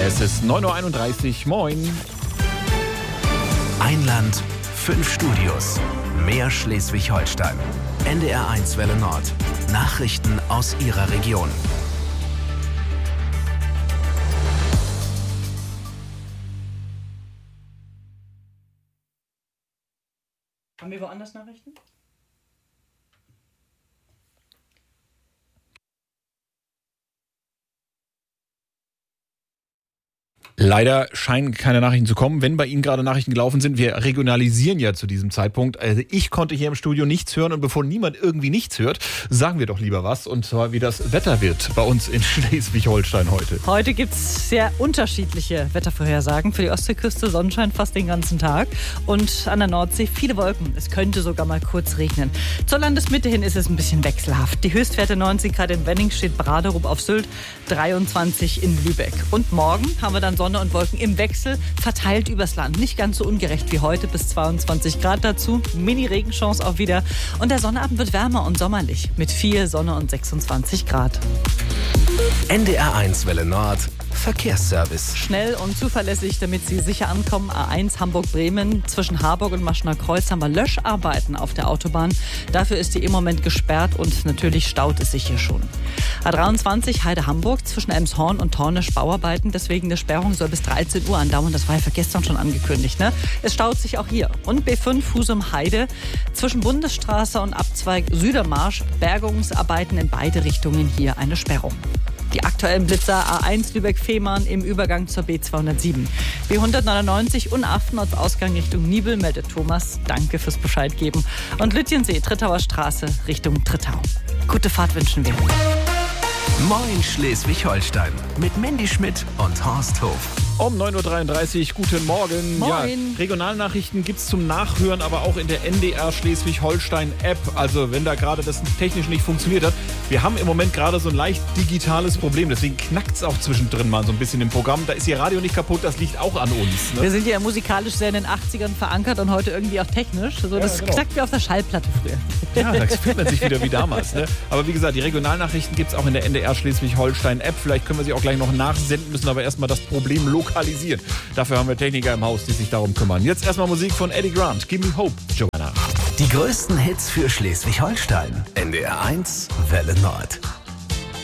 Es ist 9.31 Uhr. Moin. Ein Land, 5 Studios. Mehr Schleswig-Holstein. NDR1 Welle Nord. Nachrichten aus Ihrer Region. Haben wir woanders Nachrichten? Leider scheinen keine Nachrichten zu kommen. Wenn bei Ihnen gerade Nachrichten gelaufen sind, wir regionalisieren ja zu diesem Zeitpunkt. Also ich konnte hier im Studio nichts hören und bevor niemand irgendwie nichts hört, sagen wir doch lieber was. Und zwar, wie das Wetter wird bei uns in Schleswig-Holstein heute. Heute gibt es sehr unterschiedliche Wettervorhersagen. Für die Ostseeküste Sonnenschein fast den ganzen Tag und an der Nordsee viele Wolken. Es könnte sogar mal kurz regnen. Zur Landesmitte hin ist es ein bisschen wechselhaft. Die Höchstwerte 19 Grad in Wenningstedt, Braderup auf Sylt, 23 in Lübeck. Und morgen haben wir dann Sonne und Wolken im Wechsel verteilt übers Land. Nicht ganz so ungerecht wie heute, bis 22 Grad dazu. Mini-Regenchance auch wieder. Und der Sonnabend wird wärmer und sommerlich mit viel Sonne und 26 Grad. NDR1 Welle Nord. Verkehrsservice. Schnell und zuverlässig, damit Sie sicher ankommen. A1 Hamburg-Bremen. Zwischen Harburg und Maschener Kreuz haben wir Löscharbeiten auf der Autobahn. Dafür ist die im Moment gesperrt und natürlich staut es sich hier schon. A23 Heide-Hamburg zwischen Elmshorn und Tornisch Bauarbeiten. Deswegen eine Sperrung soll bis 13 Uhr andauern. Das war ja für gestern schon angekündigt. Ne? Es staut sich auch hier. Und B5 Husum-Heide zwischen Bundesstraße und Abzweig Südermarsch. Bergungsarbeiten in beide Richtungen. Hier eine Sperrung. Die aktuellen Blitzer A1 Lübeck-Fehmarn im Übergang zur B207. B199 und Affenortsausgang Richtung Nibel meldet Thomas. Danke fürs Bescheid geben. Und Lütjensee, Trittauer Straße Richtung Trittau. Gute Fahrt wünschen wir. Moin Schleswig-Holstein mit Mandy Schmidt und Horst Hof. Um 9.33 Uhr, guten Morgen. Moin. Ja, Regionalnachrichten gibt's zum Nachhören, aber auch in der NDR Schleswig-Holstein-App. Also wenn da gerade das technisch nicht funktioniert hat. Wir haben im Moment gerade so ein leicht digitales Problem, deswegen knackt's auch zwischendrin mal so ein bisschen im Programm. Da ist Ihr Radio nicht kaputt, das liegt auch an uns. Ne? Wir sind ja musikalisch sehr in den 80ern verankert und heute irgendwie auch technisch. So, das genau. knackt wie auf der Schallplatte früher. Ja, da fühlt man sich wieder wie damals. Ne? Aber wie gesagt, die Regionalnachrichten gibt's auch in der NDR Schleswig-Holstein-App. Vielleicht können wir sie auch gleich noch nachsenden, müssen aber erstmal das Problem lokalisieren. Dafür haben wir Techniker im Haus, die sich darum kümmern. Jetzt erstmal Musik von Eddie Grant. Give me hope, Joanna. Die größten Hits für Schleswig-Holstein. NDR1 Welle Nord.